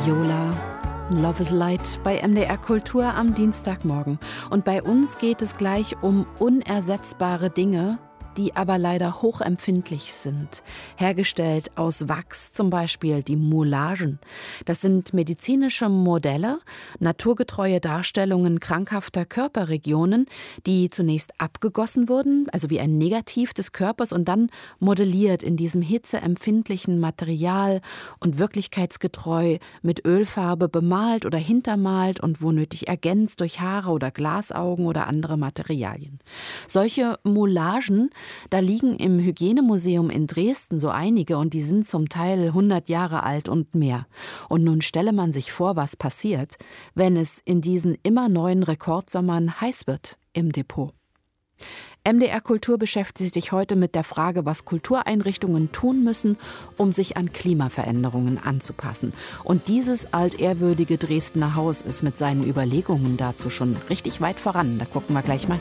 Viola, Love is Light bei MDR Kultur am Dienstagmorgen. Und bei uns geht es gleich um unersetzbare Dinge, die aber leider hochempfindlich sind. Hergestellt aus Wachs, zum Beispiel die Moulagen. Das sind medizinische Modelle, naturgetreue Darstellungen krankhafter Körperregionen, die zunächst abgegossen wurden, also wie ein Negativ des Körpers, und dann modelliert in diesem hitzeempfindlichen Material und wirklichkeitsgetreu mit Ölfarbe bemalt oder hintermalt und wo nötig ergänzt durch Haare oder Glasaugen oder andere Materialien. Solche Moulagen, da liegen im Hygienemuseum in Dresden so einige und die sind zum Teil 100 Jahre alt und mehr. Und nun stelle man sich vor, was passiert, wenn es in diesen immer neuen Rekordsommern heiß wird im Depot. MDR Kultur beschäftigt sich heute mit der Frage, was Kultureinrichtungen tun müssen, um sich an Klimaveränderungen anzupassen. Und dieses altehrwürdige Dresdner Haus ist mit seinen Überlegungen dazu schon richtig weit voran. Da gucken wir gleich mal